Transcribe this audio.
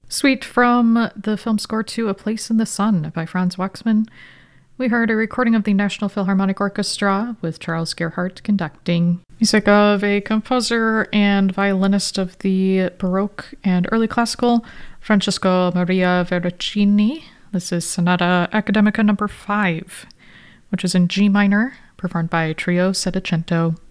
Suite from the film score to A Place in the Sun by Franz Waxman. We heard a recording of the National Philharmonic Orchestra with Charles Gerhardt conducting. Music of a composer and violinist of the Baroque and early classical, Francesco Maria Verrocchini. This is Sonata Academica No. 5, which is in G minor, performed by Trio Settecento.